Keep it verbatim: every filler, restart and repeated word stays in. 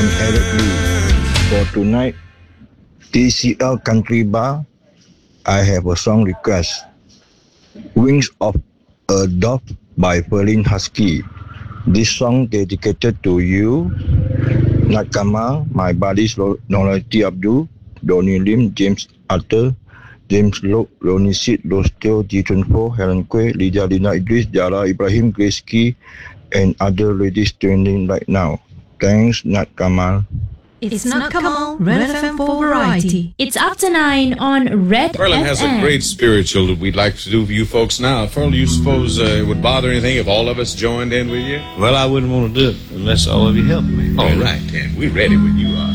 and Eric Lee. For tonight, T C L Country Bar, I have a song request. Wings of a Dove by Feline Husky. This song dedicated to you, Nat Kamal, my buddies Nolati Abdul, Donnie Lim, James Arthur, James Lok, Ronnie Sid, Rosteo, Ji Chun Fo, Helen Kwe, Lydia Lina Idris, Jara Ibrahim, Grace Key, and other ladies trending right now. Thanks, Nat Kamal. It's Nat Kamal, Red F M for Variety. It's after nine on Red Ferlin F M. has a great spiritual that we'd like to do for you folks now. Ferlin, you suppose uh, it would bother anything if all of us joined in with you? Well, I wouldn't want to do it unless all of you helped me. All right, then. We're ready when you are.